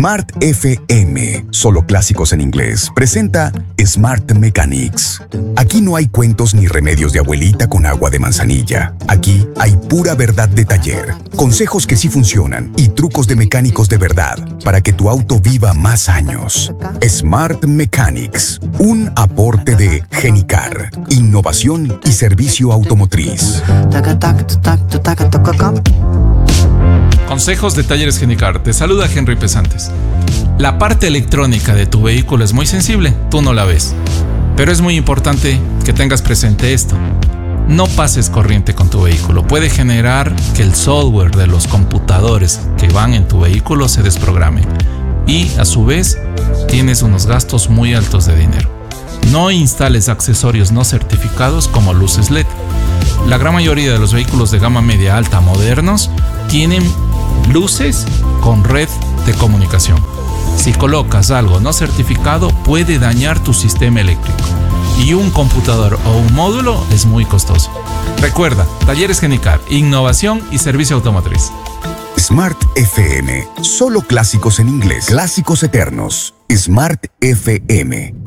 Smart FM, solo clásicos en inglés, presenta Smart Mechanics. Aquí no hay cuentos ni remedios de abuelita con agua de manzanilla. Aquí hay pura verdad de taller, consejos que sí funcionan y trucos de mecánicos de verdad para que tu auto viva más años. Smart Mechanics, un aporte de Genicar, innovación y servicio automotriz. Consejos de Talleres Genicar. Te saluda Henry Pesantes. La parte electrónica de tu vehículo es muy sensible, tú no la ves. Pero es muy importante que tengas presente esto. No pases corriente con tu vehículo. Puede generar que el software de los computadores que van en tu vehículo se desprograme. Y a su vez, tienes unos gastos muy altos de dinero. No instales accesorios no certificados como luces LED. La gran mayoría de los vehículos de gama media alta modernos tienen luces con red de comunicación. Si colocas algo no certificado, puede dañar tu sistema eléctrico. Y un computador o un módulo es muy costoso. Recuerda, Talleres Genicar, innovación y servicio automotriz. Smart FM, solo clásicos en inglés, clásicos eternos. Smart FM.